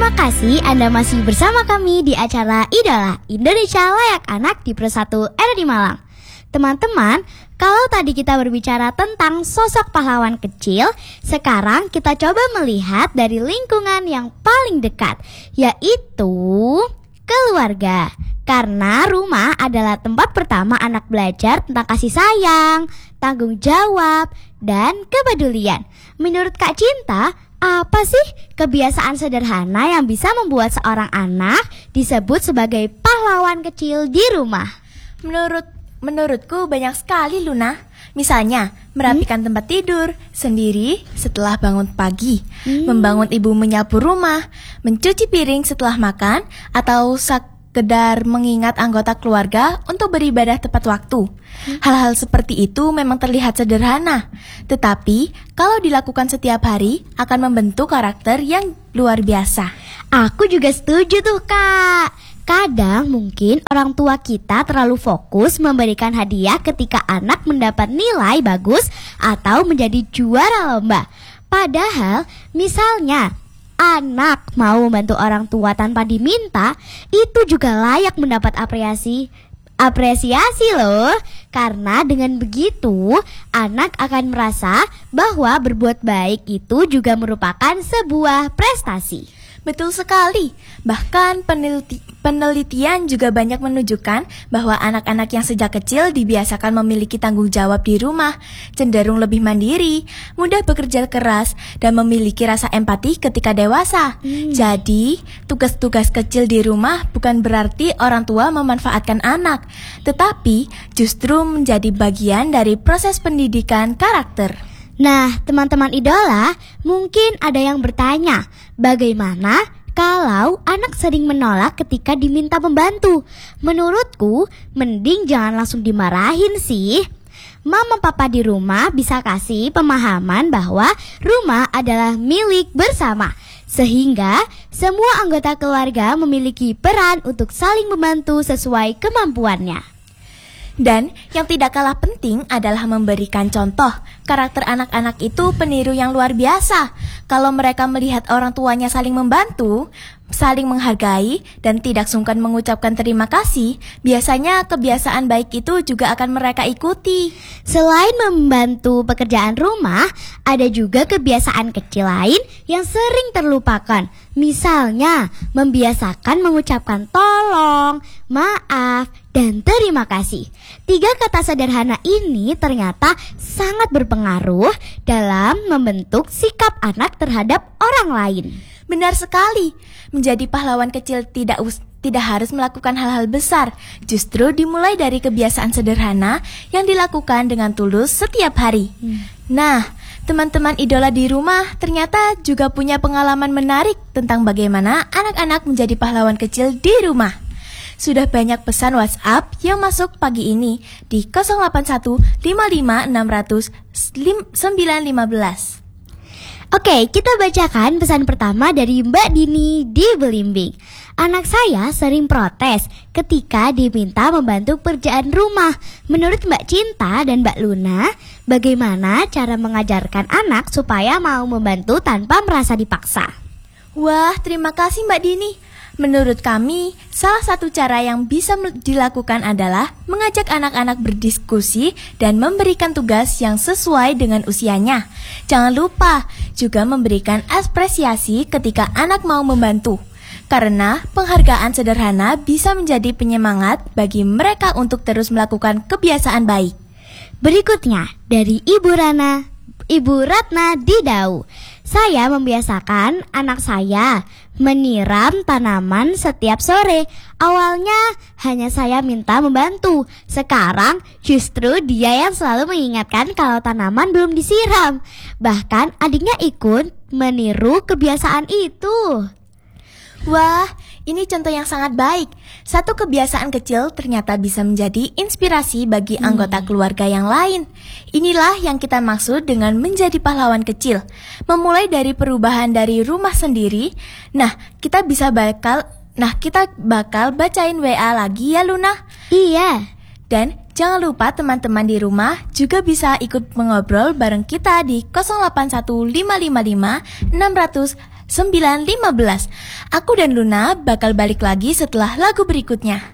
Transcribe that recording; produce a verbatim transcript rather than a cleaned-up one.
Terima kasih Anda masih bersama kami di acara Idola Indonesia Layak Anak di Pro satu R D Malang. Teman-teman, kalau tadi kita berbicara tentang sosok pahlawan kecil, sekarang kita coba melihat dari lingkungan yang paling dekat, yaitu keluarga. Karena rumah adalah tempat pertama anak belajar tentang kasih sayang, tanggung jawab, dan kepedulian. Menurut Kak Cinta, apa sih kebiasaan sederhana yang bisa membuat seorang anak disebut sebagai pahlawan kecil di rumah? Menurut menurutku banyak sekali, Luna. Misalnya, merapikan hmm? tempat tidur sendiri setelah bangun pagi, hmm. membangun ibu menyapu rumah, mencuci piring setelah makan, atau sekedar mengingat anggota keluarga untuk beribadah tepat waktu. Hmm. Hal-hal seperti itu memang terlihat sederhana, tetapi kalau dilakukan setiap hari akan membentuk karakter yang luar biasa. Aku juga setuju tuh, Kak. Kadang mungkin orang tua kita terlalu fokus memberikan hadiah ketika anak mendapat nilai bagus atau menjadi juara lomba. Padahal misalnya anak mau membantu orang tua tanpa diminta, itu juga layak mendapat apresiasi. Apresiasi loh. Karena dengan begitu anak akan merasa bahwa berbuat baik itu juga merupakan sebuah prestasi. Betul sekali. Bahkan peneliti, penelitian juga banyak menunjukkan bahwa anak-anak yang sejak kecil dibiasakan memiliki tanggung jawab di rumah, cenderung lebih mandiri, mudah bekerja keras, dan memiliki rasa empati ketika dewasa. Hmm. Jadi, tugas-tugas kecil di rumah bukan berarti orang tua memanfaatkan anak, tetapi justru menjadi bagian dari proses pendidikan karakter. Nah, teman-teman idola, mungkin ada yang bertanya, bagaimana kalau anak sering menolak ketika diminta membantu? Menurutku, mending jangan langsung dimarahin sih. Mama papa di rumah bisa kasih pemahaman bahwa rumah adalah milik bersama, sehingga semua anggota keluarga memiliki peran untuk saling membantu sesuai kemampuannya. Dan yang tidak kalah penting adalah memberikan contoh. Karakter anak-anak itu peniru yang luar biasa. Kalau mereka melihat orang tuanya saling membantu, saling menghargai, dan tidak sungkan mengucapkan terima kasih, biasanya kebiasaan baik itu juga akan mereka ikuti. Selain membantu pekerjaan rumah, ada juga kebiasaan kecil lain yang sering terlupakan. Misalnya, membiasakan mengucapkan tolong, maaf, dan terima kasih. Tiga kata sederhana ini ternyata sangat berpengaruh dalam membentuk sikap anak terhadap orang lain. Benar sekali. Menjadi pahlawan kecil tidak us- tidak harus melakukan hal-hal besar. Justru dimulai dari kebiasaan sederhana yang dilakukan dengan tulus setiap hari. Hmm. Nah, teman-teman idola di rumah ternyata juga punya pengalaman menarik tentang bagaimana anak-anak menjadi pahlawan kecil di rumah. Sudah banyak pesan WhatsApp yang masuk pagi ini di nol delapan satu lima lima enam nol nol sembilan lima belas. Oke, kita bacakan pesan pertama dari Mbak Dini di Belimbing. Anak saya sering protes ketika diminta membantu pekerjaan rumah. Menurut Mbak Cinta dan Mbak Luna, bagaimana cara mengajarkan anak supaya mau membantu tanpa merasa dipaksa? Wah, terima kasih Mbak Dini. Menurut kami, salah satu cara yang bisa dilakukan adalah mengajak anak-anak berdiskusi dan memberikan tugas yang sesuai dengan usianya. Jangan lupa juga memberikan apresiasi ketika anak mau membantu, karena penghargaan sederhana bisa menjadi penyemangat bagi mereka untuk terus melakukan kebiasaan baik. Berikutnya dari Ibu Rana, Ibu Ratna Didau. Saya membiasakan anak saya menyiram tanaman setiap sore. Awalnya hanya saya minta membantu. Sekarang justru dia yang selalu mengingatkan kalau tanaman belum disiram. Bahkan adiknya ikut meniru kebiasaan itu. Wah, ini contoh yang sangat baik. Satu kebiasaan kecil ternyata bisa menjadi inspirasi bagi hmm. anggota keluarga yang lain. Inilah yang kita maksud dengan menjadi pahlawan kecil. Memulai dari perubahan dari rumah sendiri. Nah, kita bisa bakal Nah, kita bakal bacain W A lagi ya, Luna? Iya. Dan jangan lupa teman-teman di rumah juga bisa ikut mengobrol bareng kita di nol delapan satu lima lima lima enam nol nol sembilan lima belas. Aku dan Luna bakal balik lagi setelah lagu berikutnya.